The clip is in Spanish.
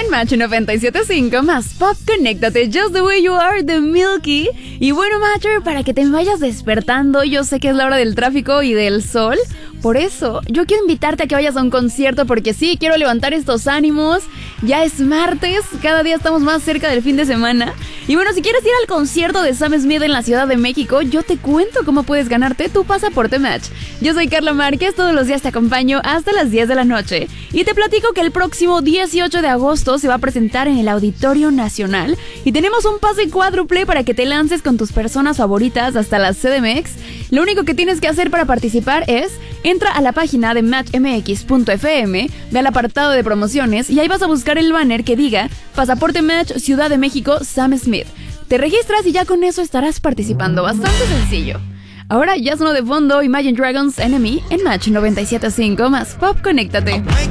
En Match 97.5 más pop, conéctate. Just the way you are, de Milky. Y bueno, Matcher, para que te vayas despertando, yo sé que es la hora del tráfico y del sol. Por eso, yo quiero invitarte a que vayas a un concierto, porque sí, quiero levantar estos ánimos. Ya es martes, cada día estamos más cerca del fin de semana. Y bueno, si quieres ir al concierto de Sam Smith en la Ciudad de México, yo te cuento cómo puedes ganarte tu pasaporte Match. Yo soy Carla Márquez, todos los días te acompaño hasta las 10 de la noche. Y te platico que el próximo 18 de agosto se va a presentar en el Auditorio Nacional. Y tenemos un pase cuádruple para que te lances con tus personas favoritas hasta la CDMX. Lo único que tienes que hacer para participar es: entra a la página de matchmx.fm, ve al apartado de promociones y ahí vas a buscar el banner que diga Pasaporte Match Ciudad de México Sam Smith. Te registras y ya con eso estarás participando, bastante sencillo. Ahora ya sonó de fondo Imagine Dragons Enemy en Match 97.5 más pop, conéctate.